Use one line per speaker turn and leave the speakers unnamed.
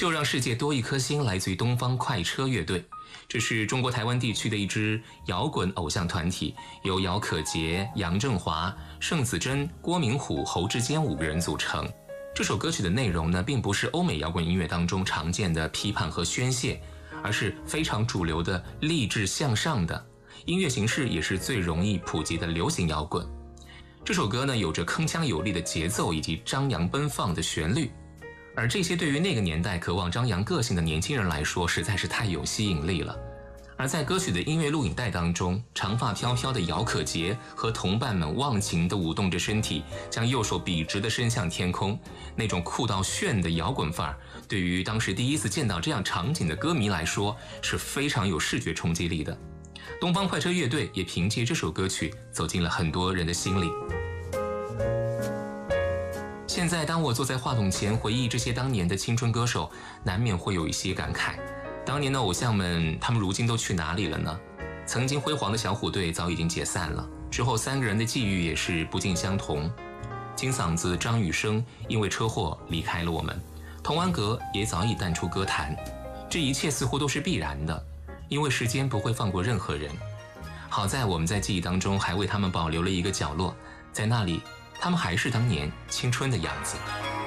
就让世界多一颗心来自于东方快车乐队，这是中国台湾地区的一支摇滚偶像团体，由姚可杰、杨振华、盛子珍、郭明虎、侯志坚5个人组成。这首歌曲的内容呢，并不是欧美摇滚音乐当中常见的批判和宣泄，而是非常主流的励志向上的音乐形式，也是最容易普及的流行摇滚。这首歌呢，有着铿锵有力的节奏以及张扬奔放的旋律，而这些对于那个年代渴望张扬个性的年轻人来说，实在是太有吸引力了。而在歌曲的音乐录影带当中，长发飘飘的姚可杰和同伴们忘情地舞动着身体，将右手笔直地伸向天空，那种酷到炫的摇滚范儿，对于当时第一次见到这样场景的歌迷来说，是非常有视觉冲击力的。东方快车乐队也凭借这首歌曲走进了很多人的心里。现在当我坐在话筒前回忆这些当年的青春歌手，难免会有一些感慨。当年的偶像们，他们如今都去哪里了呢？曾经辉煌的小虎队早已经解散了，之后3个人的际遇也是不尽相同。金嗓子张雨生因为车祸离开了我们，童安格也早已淡出歌坛。这一切似乎都是必然的，因为时间不会放过任何人。好在我们在记忆当中还为他们保留了一个角落，在那里他们还是当年青春的样子。